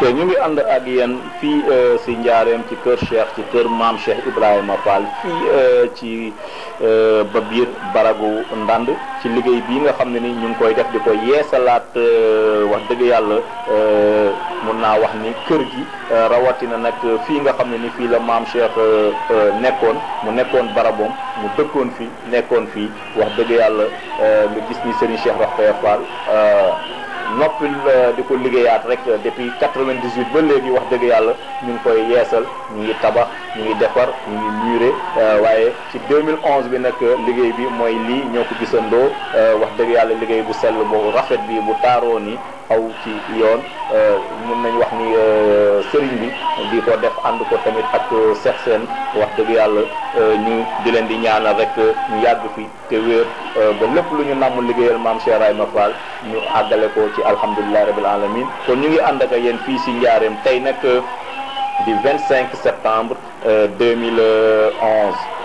te ñu ngi ànd ak yéen fii si Njaareem ci kër Cheikh ci kër maam Cheikh Ibrahima Fall fii ci ba biir baragu Ndand ci liggéey bii nga xam ne ni ñu ngi koy def di ko yeesalaat wax dëgg yàlla mun naa wax ni kër gi rawatina nag fii nga xam ne ni fii la maam Cheikh nekkoon mu nekkoon barabom mu dëkkoon fi nekkoon fii wax dëgg yàlla nga gis ni Serigne Cheikh Rokhaya Fall noppil di ko liggéeyaat rek depuis 98 ba léegi wax dëgg yàlla ñu ngi koy yeesal ñu ngi tabax ñu ngi defar ñu ngi muré waaye ci 2011 bi nag liggéey bi mooy lii ñoo ko gisandoo wax dëgg yàlla liggéey bu sell bu rafet bi bu taaroo ni aw ci yoon mun nañ wax ni sëriñ bi di ko def ànd ko tamit ak Cheikh Sène wax dëgg yàlla ñu di leen di ñaanal rek ñu yàgg fi te wéer ba lépp lu ñu namm liggéeyal maam Cheikh Ibrahima Fall ñu àggale ko ci alhamdulilah rabbil alamin kon ñu ngi ànd ak yéen fii si Njaareem tey nag di 25 septembre 2011